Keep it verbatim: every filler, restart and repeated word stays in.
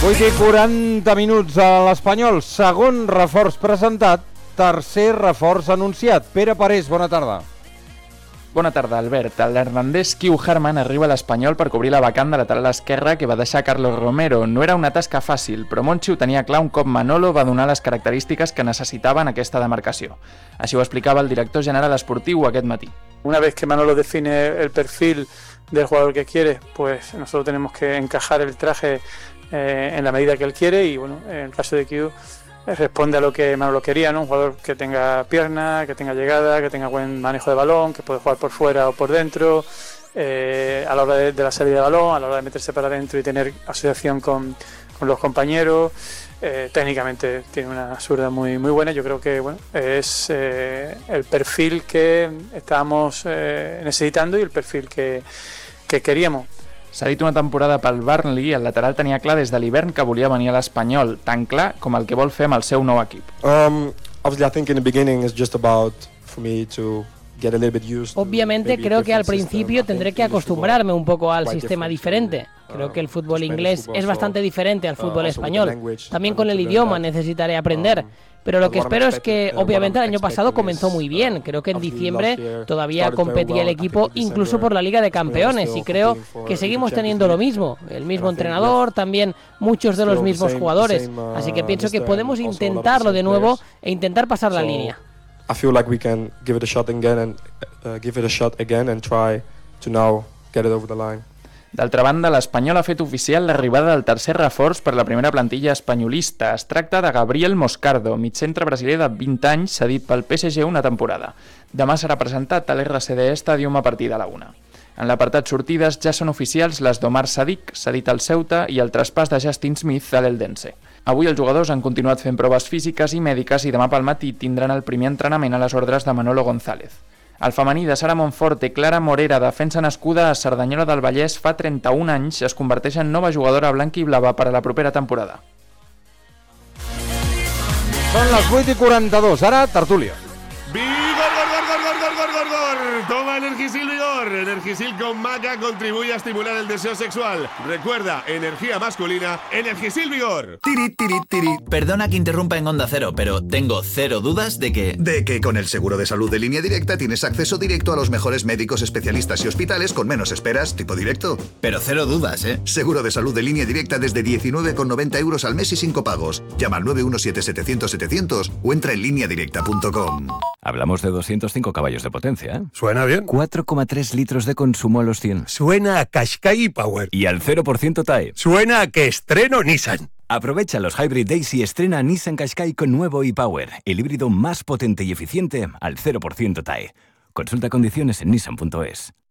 vuit i quaranta minuts a l'Espanyol. Segon reforç presentat, tercer reforç anunciat. Pere Parés, bona tarda. Bona tarda, Albert. L'Hernandés Kiu Harman arriba a l'Espanyol per cobrir la vacant de lateral esquerra que va deixar Carlos Romero. No era una tasca fàcil, però Monchi ho tenia clar un cop Manolo va donar les característiques que necessitaven aquesta demarcació. Així ho explicava el director general esportiu aquest matí. Una vez que Manolo define el perfil del jugador que quiere, pues nosotros tenemos que encajar el traje eh, en la medida que él quiere y bueno, en el caso de Kiu eh, responde a lo que Manolo quería, ¿no? Un jugador que tenga pierna, que tenga llegada, que tenga buen manejo de balón, que puede jugar por fuera o por dentro, eh, a la hora de, de la salida de balón, a la hora de meterse para adentro y tener asociación con, con los compañeros. Eh, técnicamente tiene una zurda muy, muy buena. Yo creo que bueno, es eh, el perfil que estábamos eh, necesitando y el perfil que, que queríamos. S'ha dit una temporada pel Burnley, el lateral tenia clar des de l'hivern que volia venir a l'Espanyol, tan clar com el que vol fer amb el seu nou equip. Um, obviously, I think in the beginning it's just about for me to get a little bit used. Obviamente creo que al principio tendré que acostumbrarme un poco al sistema diferente. Creo que el fútbol inglés es bastante diferente al fútbol español. También con el idioma necesitaré aprender. Pero lo que espero es que, obviamente, el año pasado comenzó muy bien. Creo que en diciembre todavía competía el equipo incluso por la Liga de Campeones y creo que seguimos teniendo lo mismo. El mismo entrenador, también muchos de los mismos jugadores. Así que pienso que podemos intentarlo de nuevo e intentar pasar la línea. I feel like we can give it a shot again and uh, give it a shot again and try to now get it over the line. D'altra banda, l'Espanyol ha fet oficial l'arribada del tercer reforç per la primera plantilla espanyolista. Es tracta de Gabriel Moscardo, migcentre brasiler de vint anys, cedit pel P S G una temporada. Demà serà presentat a l'R C D Stadium a partir de la una. En l'apartat sortides ja són oficials les d'Omar Sadik, cedit al Ceuta, i el traspàs de Justin Smith a l'Eldense. Avui els jugadors han continuat fent proves físiques i mèdiques i demà pel matí tindran el primer entrenament a les ordres de Manolo González. El femení de Sara Monforte, Clara Morera, defensa nascuda a Cerdanyola del Vallès fa trenta-un anys, es converteix en nova jugadora blanca i blava per a la propera temporada. Són les vuit i quaranta-dos, ara tertúlia. ¡Vigor, gor, gor, gor, gor, gor, gor, gor, gor! Toma Energisil Vigor. Energisil con maca contribuye a estimular el deseo sexual. Recuerda, energía masculina, Energisil Vigor. Tiri, tiri, tiri. Perdona que interrumpa en Onda Cero, pero tengo cero dudas de que... De que con el seguro de salud de Línea Directa tienes acceso directo a los mejores médicos, especialistas y hospitales con menos esperas, tipo directo. Pero cero dudas, ¿eh? Seguro de salud de Línea Directa desde diecinueve con noventa euros al mes y sin copagos. Llama al nueve uno siete setecientos setecientos o entra en línea directa punto com. Hablamos de doscientos cinco caballos de potencia, ¿eh? ¿Suena bien? cuatro coma tres litros de consumo a los cien. Suena a Qashqai Power. Y al cero por ciento T A E. Suena a que estreno Nissan. Aprovecha los Hybrid Days y estrena Nissan Qashqai con nuevo e-Power, el híbrido más potente y eficiente al cero por ciento T A E. Consulta condiciones en nissan punto es.